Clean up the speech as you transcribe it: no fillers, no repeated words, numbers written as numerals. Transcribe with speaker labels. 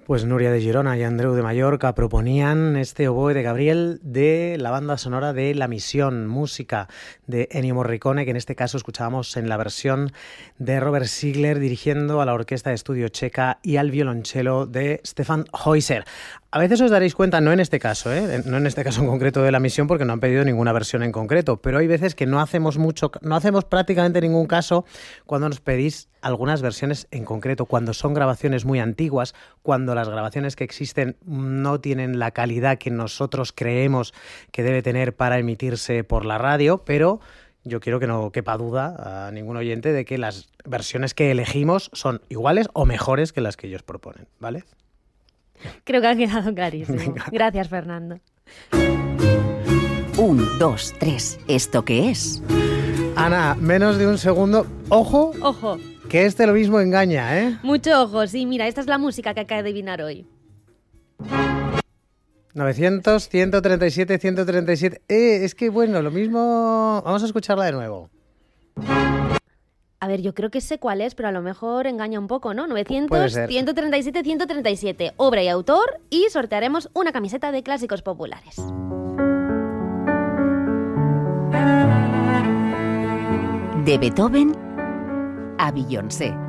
Speaker 1: Pues Núria de Girona y Andreu de Mallorca proponían este oboe de Gabriel de la banda sonora de La Misión, música de Ennio Morricone, que en este caso escuchábamos en la versión de Robert Ziegler dirigiendo a la Orquesta de Estudio Checa y al violonchelo de Stefan Heuser. A veces os daréis cuenta, no en este caso, no en este caso en concreto de La Misión, porque no han pedido ninguna versión en concreto, pero hay veces que no hacemos prácticamente ningún caso cuando nos pedís algunas versiones en concreto, cuando son grabaciones muy antiguas, cuando las grabaciones que existen no tienen la calidad que nosotros creemos que debe tener para emitirse por la radio, pero yo quiero que no quepa duda a ningún oyente de que las versiones que elegimos son iguales o mejores que las que ellos proponen, ¿vale?
Speaker 2: Creo que ha quedado clarísimo.
Speaker 1: Venga.
Speaker 2: Gracias, Fernando.
Speaker 3: 1, 2, 3. ¿Esto qué es?
Speaker 1: Ana, menos de un segundo. ¡Ojo!
Speaker 2: Ojo,
Speaker 1: Que lo mismo engaña, ¿eh?
Speaker 2: mucho ojo. Sí, mira, esta es la música que hay que adivinar hoy.
Speaker 1: 900, 137, 137. Es que bueno, lo mismo... Vamos a escucharla de nuevo.
Speaker 2: A ver, yo creo que sé cuál es, pero a lo mejor engaña un poco, ¿no?
Speaker 1: Puede
Speaker 2: 900,
Speaker 1: ser.
Speaker 2: 137, 137. Obra y autor, y sortearemos una camiseta de Clásicos Populares.
Speaker 3: De Beethoven a Beyoncé.